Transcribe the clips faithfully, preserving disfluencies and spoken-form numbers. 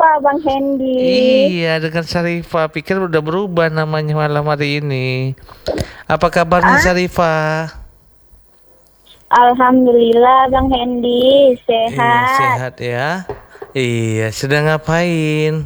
Syarifah, Bang Hendy. Iya, dengan Syarifah. Pikir udah berubah namanya malam hari ini. Apa kabarnya Ah? Syarifah? Alhamdulillah, Bang Hendy. Iya, Sehat. sehat ya. Iya, sedang ngapain?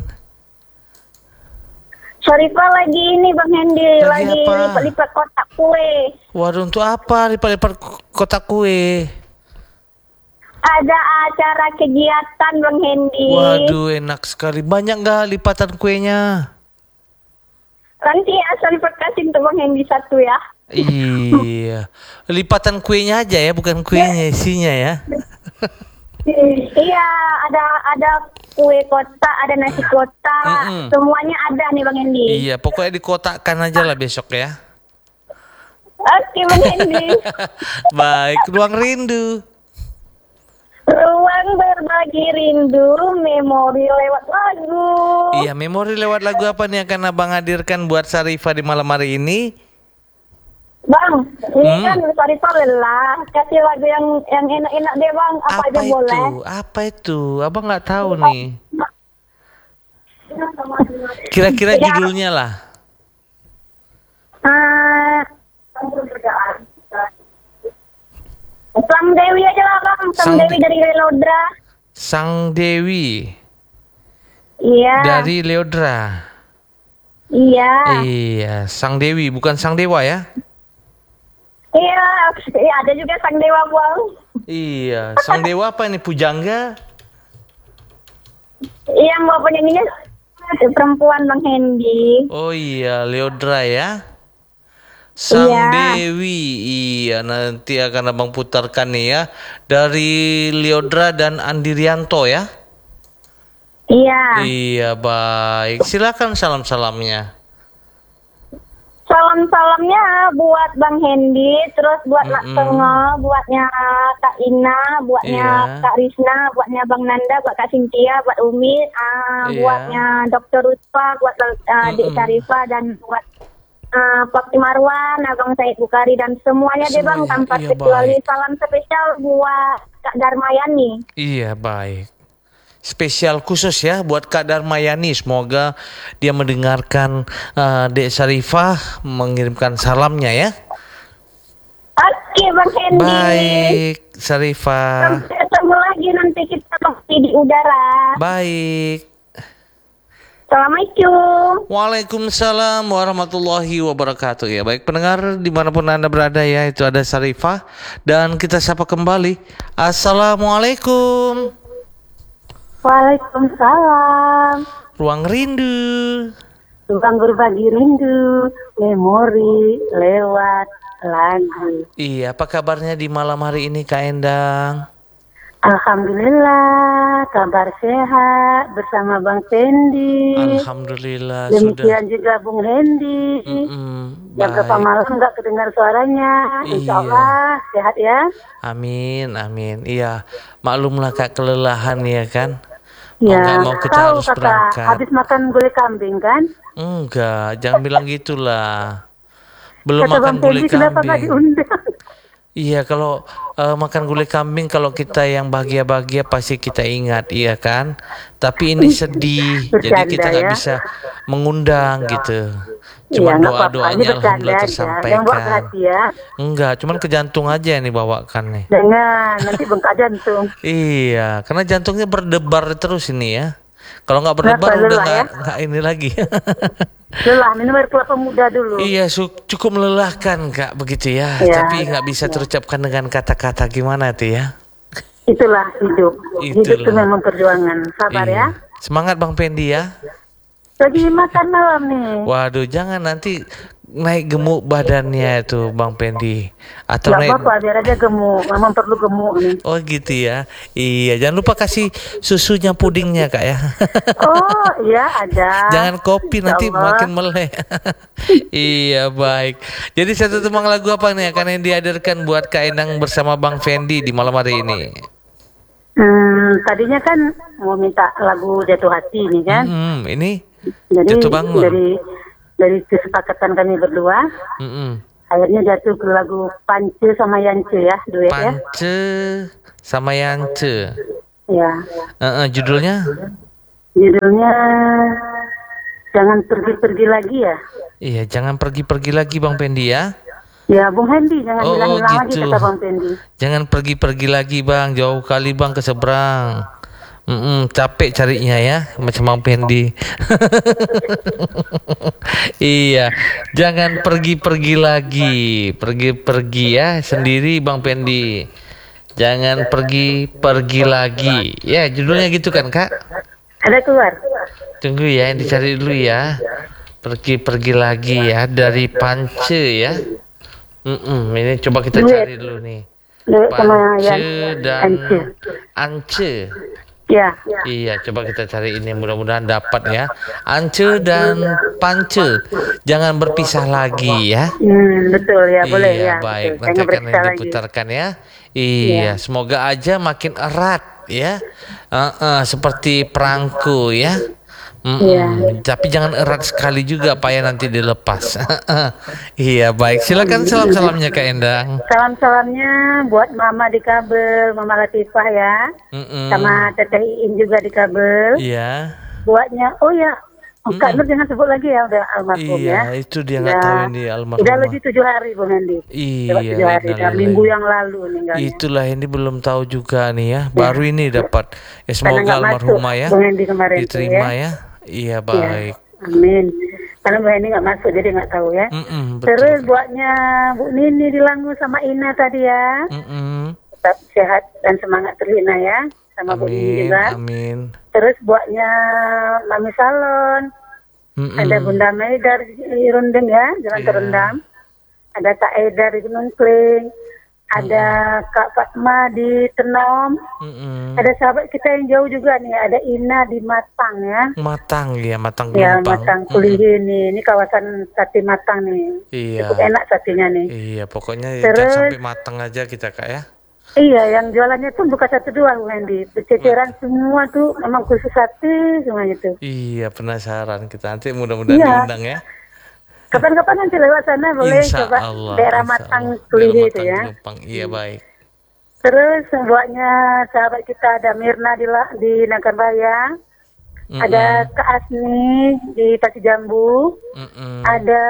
Syarifah lagi ini, Bang Hendy. Lagi Lagi apa? lipat-lipat kotak kue. Waduh, untuk apa lipat-lipat kotak kue? Ada acara kegiatan, Bang Hendy. Waduh, enak sekali. Banyak nggak lipatan kuenya? Nanti ya, Syarifah kasih untuk Bang Hendy satu ya. Iya, lipatan kuenya aja ya, bukan kuenya isinya ya. Iya, ada ada kue kotak, ada nasi kotak, Mm-mm. semuanya ada nih Bang Hendy. Iya, pokoknya dikotakkan aja lah besok ya. Oke Bang Hendy. Baik, ruang rindu. Ruang berbagi rindu, memori lewat lagu. Iya, memori lewat lagu apa nih akan abang hadirkan buat Syarifah di malam hari ini? Bang, ini Hmm. kan Syarifah lelah, kasih lagu yang yang enak-enak deh Bang, apa, Apa aja itu? boleh. Apa itu? Abang nggak tahu nih. Kira-kira Ya. judulnya lah. Ah, Sang Dewi aja lah Bang, Sang, Sang Dewi De- dari Lodra. Sang Dewi Iya. dari Leodra. Iya. Iya, Sang Dewi bukan Sang Dewa ya? Iya, iya ada juga Sang Dewa Bang. Iya, Sang Dewa apa ini, pujangga? Iya, mau penyanyinya perempuan Bang Hendy. Oh iya, Leodra ya. Sang Iya. Dewi, iya nanti akan abang putarkan nih ya dari Leodra dan Andi Rianto ya. Iya. Iya baik, silakan salam-salamnya. Salam-salamnya buat Bang Hendy, terus buat Nak Mm-mm. Tengah, buatnya Kak Ina, buatnya Iya. Kak Risna, buatnya Bang Nanda, buat Kak Cynthia, buat Umi, ah, Iya. buatnya Dokter Ruspa, buat uh, Dik Mm-mm. Syarifah, dan buat uh, Pak Marwan, Abang Said Bukhari, dan semuanya deh Bang, Semuanya, tanpa iya, kecuali. baik. Salam spesial buat Kak Darmayani. Iya baik. Spesial khusus ya buat Kak Darmayani. Semoga dia mendengarkan uh, Dek Syarifah mengirimkan salamnya ya. Oke Bang Hendy. Baik, Syarifah. Sampai ketemu lagi nanti kita pasti di udara. Baik. Assalamualaikum. Waalaikumsalam warahmatullahi wabarakatuh. Ya baik pendengar dimanapun anda berada ya, itu ada Syarifah dan kita sapa kembali. Assalamualaikum. Waalaikumsalam. Ruang rindu. Tukang berbagi rindu, memori lewat lagu. Iya, apa kabarnya di malam hari ini Kak Endang? Alhamdulillah, kabar sehat bersama Bang Fendi. Alhamdulillah sudah. Demikian juga Bung Hendy. Mm-mm, Yang berapa baik. malam nggak kedengar suaranya. Insya Iya. Allah sehat ya. Amin, amin. Iya, maklumlah Kak kelelahan ya kan. Mau Ya, nggak mau kita tahu harus kakak, berangkat. habis makan gulai kambing kan? Enggak, jangan bilang gitulah. Belum Kata makan Bang gulai Fendi kenapa nggak kambing. diundang? Iya, kalau eh, makan gulai kambing, kalau kita yang bahagia-bahagia pasti kita ingat, iya kan? Tapi ini sedih, jadi Bercanda kita nggak ya. bisa mengundang gitu. Iya, Cuman nggak apa-apa. Ini doa-doanya bercanda alhamdulillah aja. Yang buat tersampaikan. hati ya. Enggak, cuman ke jantung aja yang dibawakan nih. Jangan, nanti bengkak jantung. Iya, karena jantungnya berdebar terus ini ya. Kalau nggak Kenapa, berdebar udah lelah nggak ya? nggak ini lagi. Lelah, minum air kelapa muda dulu. Iya, su- cukup melelahkan Kak begitu ya. Iya. Tapi nggak bisa terucapkan dengan kata-kata gimana tuh ya. Itulah hidup. Hidup itu Itulah. memang perjuangan. Sabar Iya. ya. Semangat Bang Pendi ya. Lagi makan malam nih. Waduh, jangan nanti naik gemuk badannya itu Bang Pendi. Atau Gak naik. apa-apa, biar aja gemuk. Memang perlu gemuk nih. Oh gitu ya. Iya, jangan lupa kasih susunya pudingnya Kak ya. Oh, iya ada. Jangan kopi Insya nanti Allah. makin meleleh. Iya baik. Jadi satu tembang lagu apa nih akan yang dihadirkan buat Kak Endang bersama Bang Fendi di malam hari ini? Hmm, tadinya kan mau minta lagu Jatuh Hati nih kan. Hmm, ini Jadi Jatuh Bangun. dari dari kesepakatan kami berdua, Mm-mm. akhirnya jatuh ke lagu Pance sama Yance ya, duet ya. Pance sama Yance. Ya. Eh, eh, judulnya? Judulnya Jangan Pergi-Pergi Lagi ya. Iya, jangan pergi-pergi lagi Bang Pendi ya. Ya, Bung Hendy, jangan Oh, bilang oh hilang lagi gitu. kata Bang Pendi. Jangan pergi-pergi lagi Bang, jauh kali Bang ke seberang. Mm-mm, capek carinya ya, macam Bang Pendi. Iya, jangan pergi-pergi lagi, pergi-pergi ya sendiri Bang Pendi. Jangan pergi-pergi lagi. Ya, judulnya gitu kan Kak? Ada keluar. Tunggu ya, yang dicari dulu ya. Pergi-pergi lagi ya dari Pance ya. Mm-mm, ini coba kita Duet. cari dulu nih. Duet sama Pance yang dan Ance. Ance. Ya. Iya, coba kita cari ini, mudah-mudahan dapat ya. Ance dan Pance, jangan berpisah lagi ya. Hmm, betul ya, boleh Iya, ya. baik. Betul. Nanti Jangan akan berpisah lagi. diputarkan ya. Iya, semoga aja makin erat ya. Uh, uh, seperti perangko ya. Mm-mm. Iya. Tapi jangan erat sekali juga, Pak ya, nanti dilepas. Iya, baik. Silakan salam-salamnya Kak Endang. Salam-salamnya buat Mama di kabel, Mama Latifah ya. Mm-mm. Sama Teteh Iin juga di kabel. Iya. Buatnya, oh ya, oh, Kak Nur jangan sebut lagi ya, udah almarhum Iya, ya. itu dia nggak Ya. tahu ini almarhum. Udah lebih tujuh hari Bung Hendy. Iya, Lewat tujuh hari, innalillahi. dah minggu yang lalu meninggalnya. Itulah ini belum tahu juga nih ya. Baru ini dapat. Ya Karena semoga nggak almarhumah masuk ya Bung Hendy kemarin tuh, diterima ya. ya. Iya, baik. Ya, amin. Karena Bung Hendy nggak masuk jadi nggak tahu ya. Mm-mm, betul. Terus buatnya Bu Nini di Langu sama Ina tadi ya. Mm-mm. Tetap sehat dan semangat terus Ina ya. Sama Bu Nini Amin, juga. amin. Terus buatnya Mami Salon. Mm-mm. Ada Bunda Maidar di Rundeng ya, Jalan Iya. Terendam. Ada Kak Edar di Gunung Kling. Ada Kak Fatma di Tenom. Mm-mm. Ada sahabat kita yang jauh juga nih, ada Ina di Matang ya. Matang ya, matang Ya, Pelumpang. Matang Mm-mm. Kulihi nih. Ini kawasan sate Matang nih. Iya. Cukup enak satenya nih. Iya, pokoknya Terus- jangan sampai matang aja kita Kak ya. Iya, yang jualannya tuh bukan satu dua Bu Hendy. Berceceran semua tuh memang khusus sate semua gitu. Iya, penasaran kita nanti mudah-mudahan Iya. diundang ya. Kapan-kapan nanti lewat sana boleh Insya coba Allah. daerah insya Matang Allah. Kulihi Daerah itu Matang ya. Pelumpang. Iya, baik. Terus buatnya sahabat kita ada Mirna di La- di Nagarbayang, Mm-mm. ada Kak Asni di Pasir Jambu, Mm-mm. ada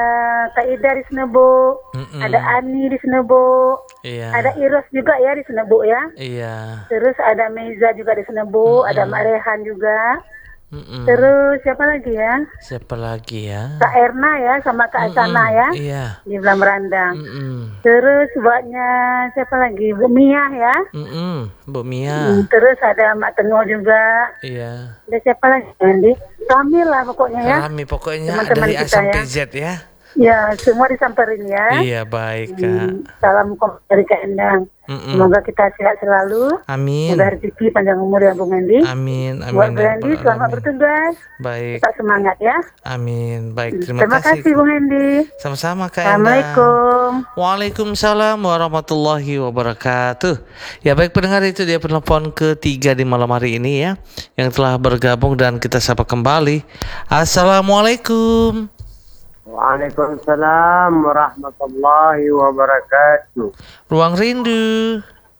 Kak Ida di Senebo, Mm-mm. ada Ani di Senebo, Iya. ada Iros juga ya di Senebo ya. Iya. Terus ada Meiza juga di Senebo, ada Mak Rehan juga. Mm-mm. Terus siapa lagi ya? Siapa lagi ya? Kak Erna ya sama Kak Asana ya Iya. di Belam Merandang. Mm-mm. Terus buatnya siapa lagi? Bu Mia ya. Mm-mm. Bu Mia. Hmm, Terus ada Mak Tengah juga. Iya. Ada siapa lagi Andy? Kami lah pokoknya ya. Rami pokoknya Teman-teman dari A kita sampai ya. Z ya. Ya, semua disamperin ya. Iya, baik Kak. Hmm, Salam kom- dari Kak Endang. Mm-mm. Semoga kita sehat selalu. Amin. Semoga rezeki panjang umur ya Bung Andy. Amin. Buat Amin. Bung ya Andy Rabbal selamat Alamin. bertugas. Baik. Tetap semangat ya. Amin. Baik, terima, Terima kasih kasih. Bung Andy. Sama-sama Kak Endang. Assalamualaikum. Waalaikumsalam warahmatullahi wabarakatuh. Ya baik pendengar, itu dia penelpon ketiga di malam hari ini ya, yang telah bergabung dan kita sapa kembali. Assalamualaikum. Waalaikumsalam warahmatullahi wabarakatuh. Ruang Rindu.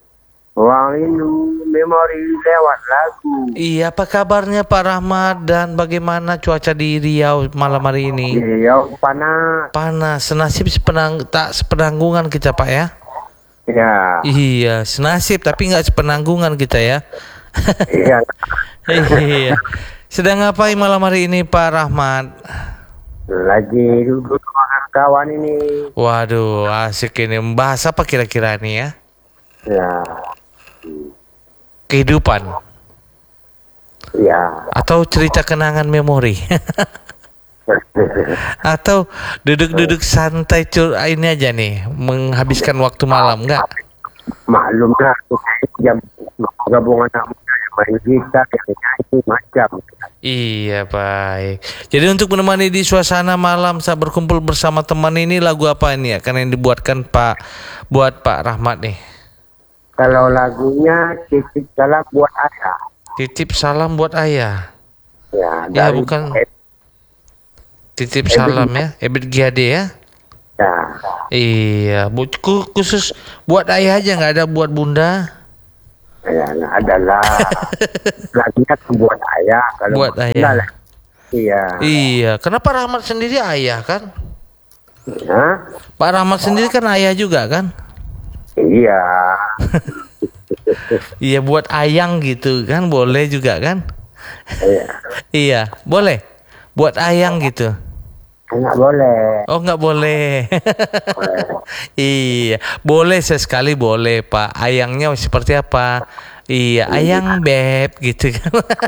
Ruang Rindu memori lewat lagu. Iya, apa kabarnya Pak Rahmat dan bagaimana cuaca di Riau malam hari ini? Riau panas. Panas, senasib sepenang, tak sepenanggungan kita Pak ya. Ya. Iya, senasib tapi nggak sepenanggungan kita ya. Iya. Iya. Sedang ngapain malam hari ini Pak Rahmat? Lagi duduk sama kawan ini. Waduh, asik ini. Membahas apa kira-kira nih ya? Ya. Kehidupan Ya. atau cerita kenangan memori atau duduk-duduk santai cur ini aja nih, menghabiskan waktu malam enggak? Maklum lah. Jam gabungan anak muda yang main gitar, yang nyanyi macam. Iya, baik. Jadi untuk menemani di suasana malam saat berkumpul bersama teman ini, lagu apa ini ya? Karena yang dibuatkan Pak buat Pak Rahmat nih. Kalau lagunya titip salam buat ayah. Titip salam buat ayah. Ya, Ya, dari- bukan. Titip salam ya, Ebit Giade ya. Ya. Iya, bu- ku- khusus buat ayah aja, nggak ada buat bunda. Ya, nggak ada lah. Lagunya kan buat ayah. Kalau Buat enggak ayah. lah. Iya. Iya, kenapa Rahmat sendiri ayah kan? Hah? Pak Rahmat sendiri kan ayah juga kan? Iya. Iya, buat ayang gitu kan boleh juga kan? Iya. Iya, boleh. Buat ayang gitu. Nggak boleh. Oh, nggak boleh. Iya, boleh sesekali boleh Pak. Ayangnya seperti apa? Iya, ayang beb gitu kan.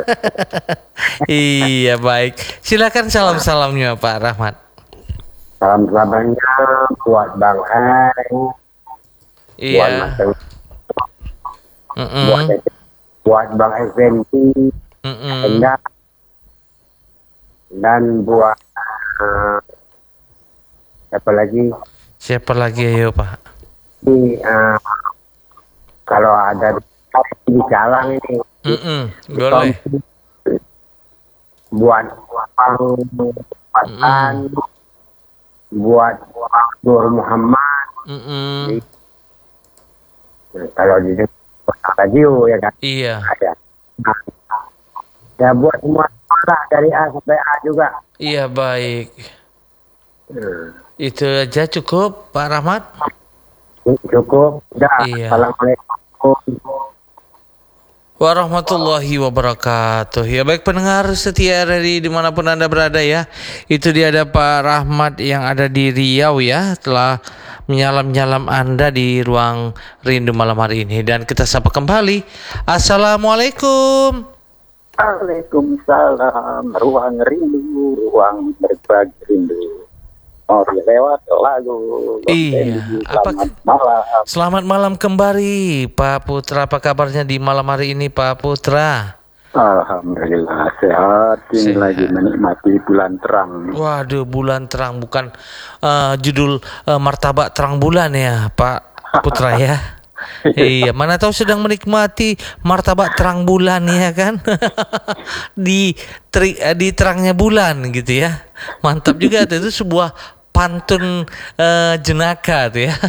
Iya, baik. Silakan salam-salamnya Pak Rahmat. Salam salamnya buat Bang Ai, buat Iya. Mas Teng- Mm-mm. buat buat Bang Effendi, Mm-mm. Endah, dan buat uh, apa lagi? Siapa lagi ayo Pak? Di uh, kalau ada di Calang ini, Mm-mm. Boleh. buat Bang Patan, buat Bang Nur Muhammad. Mm-mm. Nah, kalau di radio ya kan Iya. ada. Nah, ya buat semua orang dari A sampai A juga. Iya, baik. Hmm. Itu aja cukup Pak Rahmat? Cukup. Dah. Iya. Assalamualaikum. Warahmatullahi wabarakatuh. Ya baik pendengar setia dari dimanapun Anda berada ya. Itu dia ada Pak Rahmat yang ada di Riau ya. Telah menyalam-nyalam Anda di ruang rindu malam hari ini. Dan kita sapa kembali. Assalamualaikum. Waalaikumsalam, ruang rindu, ruang berbagi rindu. Oh, lewat lagu. Iya, apa- Selamat malam. Selamat malam kembali Pak Putra. Apa kabarnya di malam hari ini Pak Putra? Alhamdulillah sehat. Ini Sehat. lagi menikmati bulan terang. Waduh, bulan terang, bukan eh, judul eh, martabak terang bulan ya Pak Putra ya. Iya, mana tahu sedang menikmati martabak terang bulan ya kan. di tri- eh, di terangnya bulan gitu ya. Mantap juga tuh, itu sebuah pantun eh, jenaka tuh ya.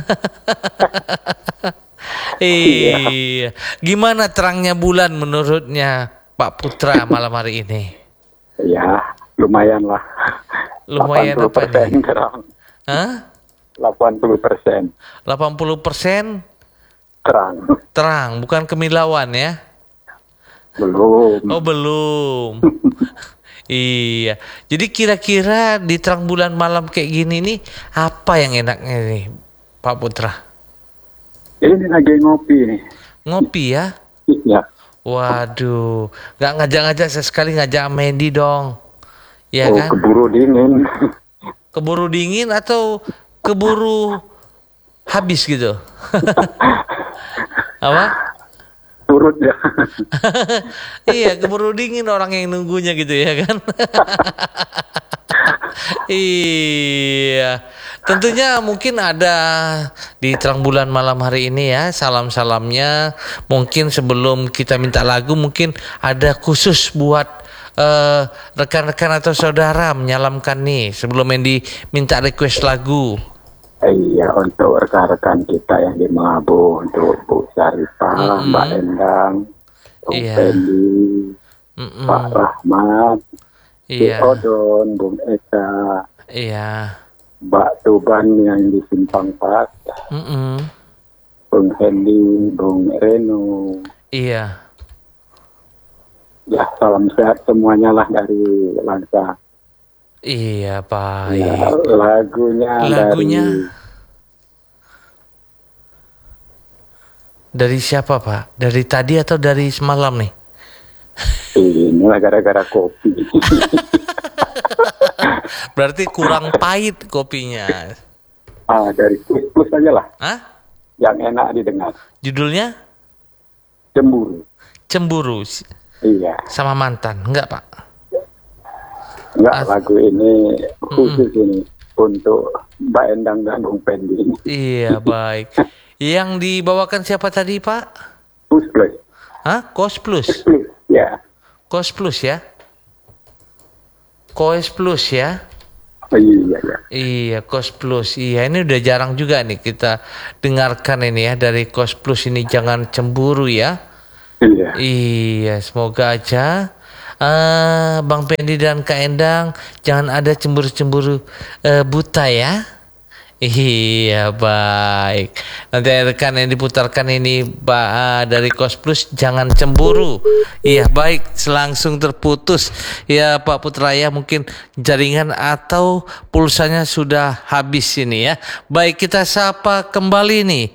Iya. Gimana terangnya bulan menurutnya Pak Putra malam hari ini? Ya, lumayan lah. Lumayan apa delapan puluh persen nih? terang. Hah? delapan puluh persen delapan puluh persen terang. terang, bukan kemilauan ya? Belum. Oh, belum. Iya. Jadi kira-kira di terang bulan malam kayak gini nih, apa yang enaknya nih, Pak Putra? Ini lagi ngopi nih. Ngopi ya? Ya. Waduh, nggak ngajak-ngajak sesekali ngajak Medi dong, ya Oh, kan? keburu dingin. Keburu dingin atau keburu habis gitu? Apa? Turut ya. Iya, keburu dingin orang yang nunggunya gitu ya kan. Iya, tentunya mungkin ada di terang bulan malam hari ini ya salam-salamnya. Mungkin sebelum kita minta lagu, mungkin ada khusus buat eh, rekan-rekan atau saudara menyalamkan nih sebelum Mendy minta request lagu. Iya, untuk rekan-rekan kita yang di Melabu, untuk Bu Syarifah, Mm-mm. Mbak Endang, Bung Iya. Fendi, Mm-mm. Pak Rahmat, Iya, Bu Odon, Bung Eka, iya. Mbak Tuban yang di Simpang Pas, Mm-mm. Bung Hendi, Bung Reno. Iya. Ya, salam sehat semuanya lah dari Langsa. Iya, Ya, baik. lagunya, Lagunya dari dari siapa, Pak? Dari tadi atau dari semalam nih? inilah gara-gara kopi. Berarti kurang pahit kopinya. Ah, dari plus aja lah, Hah? yang enak didengar. Judulnya Cemburu. Cemburu Iya. sama mantan, enggak, Pak? Enggak, As- lagu ini khusus ini untuk Mbak Endang dan Bung Pendi. Iya, baik. Yang dibawakan siapa tadi, Pak? Plus plus. Hah? Kos Plus. Plus, ya. Kos Plus ya? Kos Plus ya? Oh, iya, ya. Iya, Kos Plus. Iya, ini udah jarang juga nih kita dengarkan ini ya dari Kos Plus ini, jangan cemburu ya. Iya. Iya, semoga aja eh Bang Pendi dan Kak Endang jangan ada cemburu-cemburu eh, buta ya. Iya, baik. Nanti rekan yang diputarkan ini ba, dari Kos Plus jangan cemburu. Iya, baik. Langsung terputus. Ya, Pak Putraya mungkin jaringan atau pulsanya sudah habis ini ya. Baik, kita sapa kembali nih.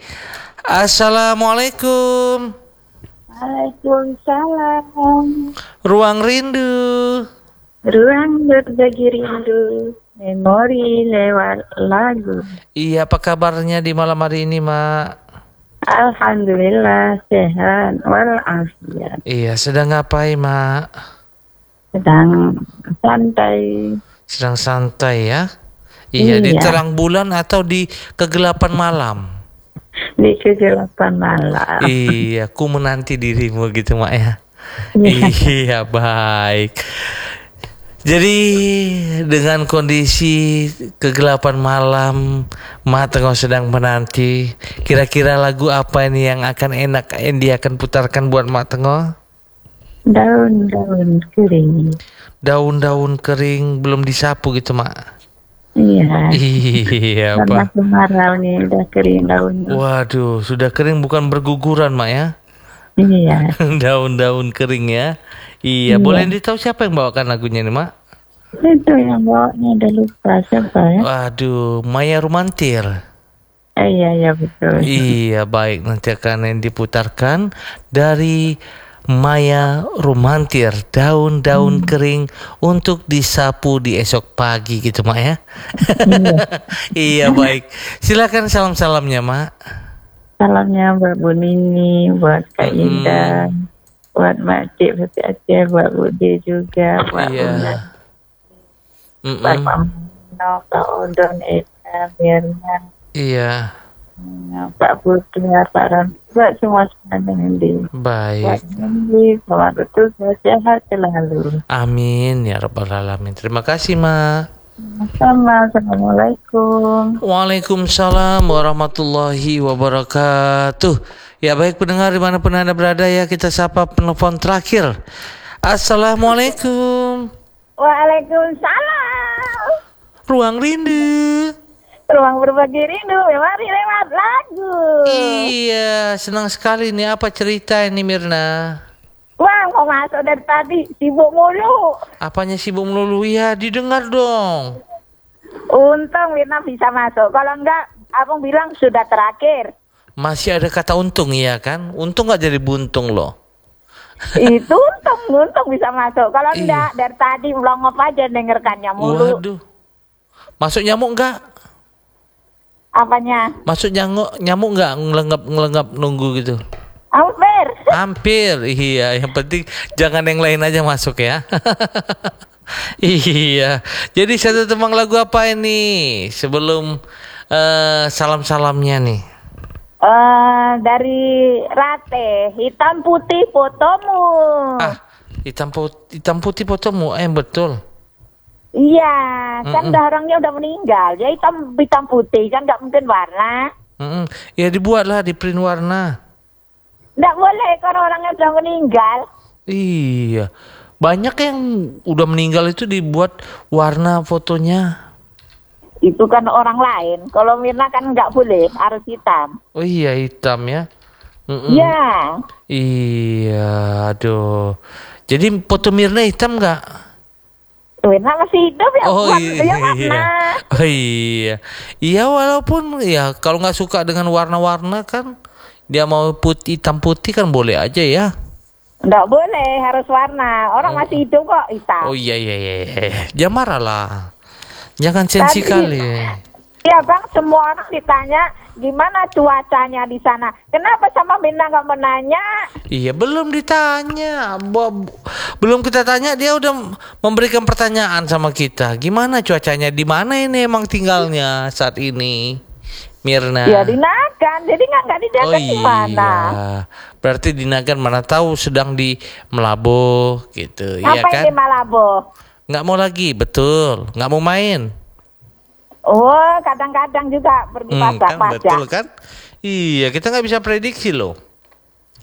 Assalamualaikum. Waalaikumsalam. Ruang rindu. Ruang berbagi rindu. Memori lewat lagu. Iya, apa kabarnya di malam hari ini, Mak? Alhamdulillah sehat walafiat. Iya, sedang ngapain, Mak? Sedang santai. Sedang santai ya? Iya, di Iya. terang bulan atau di kegelapan malam? Di kegelapan malam. Iya, ku menanti dirimu gitu, Mak ya. Iya. Iya, baik. Jadi dengan kondisi kegelapan malam, Mak Tengah sedang menanti. Kira-kira lagu apa ini yang akan enak Endi akan putarkan buat Mak Tengah? Daun-daun kering. Daun-daun kering belum disapu gitu, Mak. Iya. Iya, Karena Pak. kemarau nih udah kering daunnya. Waduh, sudah kering bukan berguguran, Mak ya. Iya. Daun-daun kering ya. Iya. Iya, boleh ditahu siapa yang bawakan lagunya nih, Mak? Itu yang bawanya udah lupa siapa ya? Waduh, Maya Rumantir. Eh, iya, iya betul. Iya, baik. Nanti akan yang diputarkan dari Maya Rumantir, daun-daun kering untuk disapu di esok pagi gitu, Mak ya. Iya, baik. Silakan salam-salamnya, Mak. Salamnya buat Bu Nini, buat Kak Mm-mm. Indah, buat Mak Cik Peti Aceh, buat Bude juga, buat Iya. Bunda, buat Mm-mm. Pak Mano, Pak Odon, Eka, Mirna, Iya, Pak Putra, Pak Ram, buat semua semuanya di baik. buat Nindi, selamat bertugas, sehat selalu. Amin ya rabbal alamin. Terima kasih, Mak. Sama, Assalamualaikum. Waalaikumsalam warahmatullahi wabarakatuh. Ya baik pendengar dimanapun Anda berada ya, kita sapa penelpon terakhir. Assalamualaikum. Waalaikumsalam. Ruang rindu. Ruang berbagi rindu, memori lewat lagu. Iya, senang sekali nih. Apa cerita ini, Mirna? Wah, mau masuk dari tadi, sibuk mulu. Apanya sibuk melulu? Ya, didengar dong. Untung Mirna bisa masuk. Kalau enggak, abang bilang sudah terakhir. Masih ada kata untung, iya kan? Untung nggak jadi buntung loh. Itu untung, untung bisa masuk. Kalau Iya. enggak, dari tadi melongop aja dengerkannya mulu. Waduh. Masuk nyamuk nggak? Apanya? Masuk nyamuk nyamuk nggak ngelenggap ngelenggap nunggu gitu? Hampir. Hampir, iya. Yang penting jangan yang lain aja masuk ya. Iya. Jadi satu tembang lagu apa ini sebelum eh, salam-salamnya nih? Eh dari Rate, hitam putih fotomu. Ah, hitam putih, hitam putih fotomu, eh betul. Iya, kan Mm-mm. udah orangnya udah meninggal. Ya hitam hitam putih kan nggak mungkin warna. Mm-mm. Ya dibuatlah di print warna. Nggak boleh kalau orangnya udah meninggal. Iya. Banyak yang udah meninggal itu dibuat warna fotonya. Itu kan orang lain. Kalau Mirna kan nggak boleh, harus hitam. Oh iya, hitam ya. Mm-mm. Iya. Iya, aduh. Jadi foto Mirna hitam nggak? Mirna masih hidup ya. Oh buat iya, dia warna. oh iya, iya walaupun ya kalau nggak suka dengan warna-warna kan, dia mau putih hitam putih kan boleh aja ya. Nggak boleh, harus warna. Orang masih hidup kok hitam. Oh iya iya iya, iya. Jangan marah lah, jangan sensi Tadi- kali. Iya bang, semua orang ditanya gimana cuacanya di sana. Kenapa sama Mirna nggak menanya? Iya belum ditanya, Bo- belum kita tanya dia udah memberikan pertanyaan sama kita. Gimana cuacanya di mana ini emang tinggalnya saat ini, Mirna? Ya di Nagan, jadi nggak nggak di Oh Nagan di mana? iya, berarti di Nagan mana tahu sedang di Melabo gitu, iya Ngapain kan? di Malabo? Nggak mau lagi, betul, nggak mau main. Oh, kadang-kadang juga pergi Hmm, kan pasar-pasar. betul kan? Iya, kita nggak bisa prediksi loh.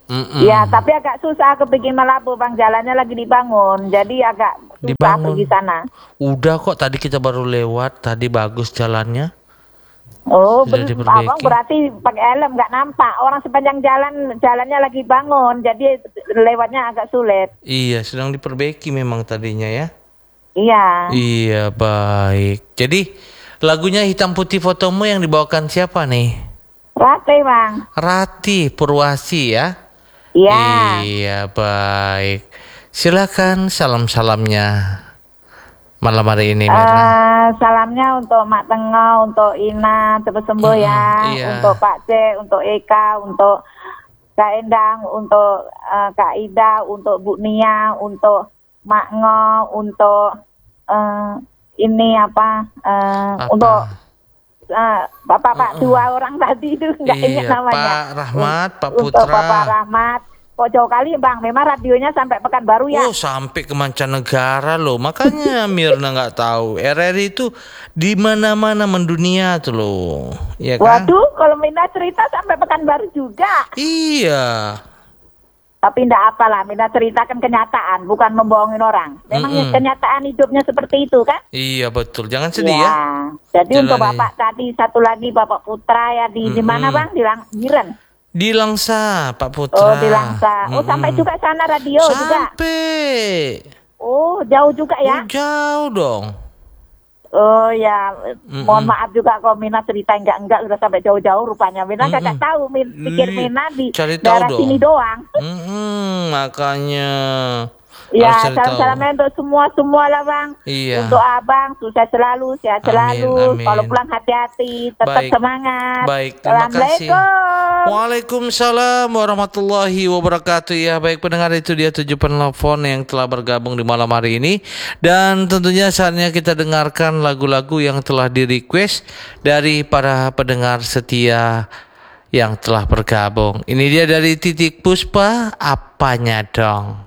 Mm-mm. Ya, tapi agak susah ke Perigi Melabu Bang, jalannya lagi dibangun, jadi agak susah Dibangun. pergi sana. Udah kok, tadi kita baru lewat, tadi bagus jalannya. Oh, Sudah ber- diperbaiki. abang berarti pakai helm nggak nampak. Orang sepanjang jalan jalannya lagi bangun, jadi lewatnya agak sulit. Iya, sedang diperbaiki memang tadinya ya. Iya. Iya, baik. Jadi lagunya Hitam Putih Fotomu yang dibawakan siapa nih? Rate Bang. Rati Purwasi ya. Iya. Iya, baik. Silakan salam-salamnya malam hari ini, Mirna. Eh, salamnya untuk Mak Tengah, untuk Ina cepat sembuh Mm-mm, ya, iya. untuk Pak C, untuk Eka, untuk Kak Endang, untuk eh, Kak Ida, untuk Bu Nia, untuk Mak Ngo, untuk eh, ini apa, eh, Apa? untuk eh, bapak-bapak dua orang tadi itu nggak ingat Iya, namanya. Pak Rahmat, Pak Untuk Putra. Bapak Rahmat. Kok jauh kali Bang, memang radionya sampai Pekanbaru ya. Oh, sampai ke mancanegara loh. Makanya Mirna nggak tahu. R R I itu di mana-mana mendunia tuh loh. Iya kan? Waduh, kalau Mina cerita sampai Pekanbaru juga. Iya. Tapi enggak apalah, Mina ceritakan kenyataan, bukan membohongin orang. Memang Mm-mm. kenyataan hidupnya seperti itu kan? Iya betul. Jangan sedih ya. Jadi untuk Jalani. Bapak tadi satu lagi Bapak Putra ya di di mana Mm-mm. Bang? Di Lang- Giren. Di Langsa, Pak Putra. Oh, di Langsa. Oh, sampai Mm-mm. juga sana radio juga. Sampai. Oh, jauh juga ya. Oh, jauh dong. Oh ya, Mm-mm. mohon maaf juga kalau Mina cerita enggak-enggak udah sampai jauh-jauh rupanya. Mina Mm-mm. kagak tahu, Min, pikir Ih, Mina di cari tahu daerah dong. sini doang. Mm-mm, makanya. Ya, harus cari tahu. salam-salamnya untuk semua-semua lah Bang. Iya. Untuk Abang, sukses selalu, sehat Amin, selalu. amin. Kalau pulang hati-hati, tetap Baik. semangat. Baik, terima kasih. Assalamualaikum. Waalaikumsalam warahmatullahi wabarakatuh. Ya, baik pendengar, itu dia tujuh penelpon yang telah bergabung di malam hari ini. Dan tentunya saatnya kita dengarkan lagu-lagu yang telah di-request dari para pendengar setia yang telah bergabung. Ini dia dari Titik Puspa, Apanya Dong.